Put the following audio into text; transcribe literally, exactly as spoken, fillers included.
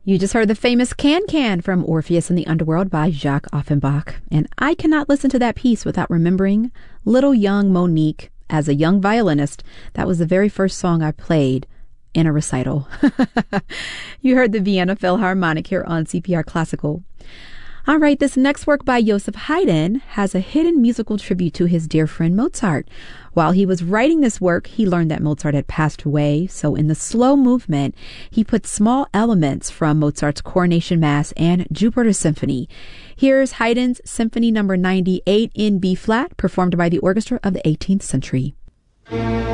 You just heard the famous Can Can from Orpheus in the Underworld by Jacques Offenbach. And I cannot listen to that piece without remembering little young Monique as a young violinist. That was the very first song I played in a recital. You heard the Vienna Philharmonic here on C P R Classical. All right, this next work by Joseph Haydn has a hidden musical tribute to his dear friend Mozart. While he was writing this work, he learned that Mozart had passed away, so in the slow movement, he put small elements from Mozart's Coronation Mass and Jupiter Symphony. Here's Haydn's Symphony number ninety-eight in B-flat, performed by the orchestra of the eighteenth century.